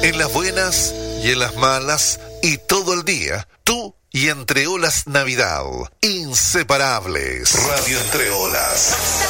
En las buenas y en las malas y todo el día, tú y Entre Olas Navidad. Inseparables. Radio Entre Olas.